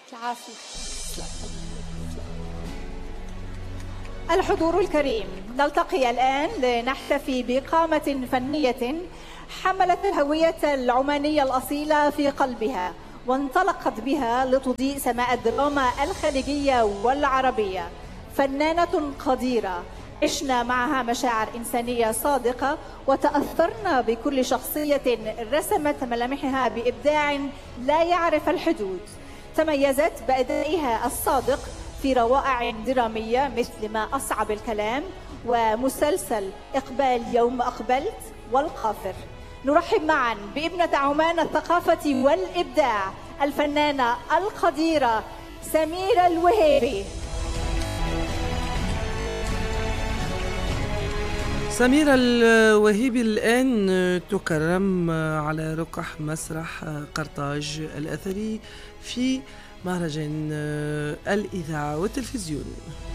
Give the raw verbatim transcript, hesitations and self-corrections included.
العافية. الحضور الكريم، نلتقي الآن لنحتفي بقامة فنية حملت الهوية العمانية الأصيلة في قلبها وانطلقت بها لتضيء سماء الدراما الخليجية والعربية. فنانة قديرة عشنا معها مشاعر إنسانية صادقة وتأثرنا بكل شخصية رسمت ملامحها بإبداع لا يعرف الحدود. تميزت بأدائها الصادق في روائع درامية مثل ما أصعب الكلام ومسلسل إقبال يوم أقبلت والقافر. نرحب معا بابنة عمان الثقافة والإبداع الفنانة القديرة سميرة الوهيبي. سميرة الوهيبي الآن تكرم على ركح مسرح قرطاج الأثري في مهرجان الإذاعة والتلفزيون.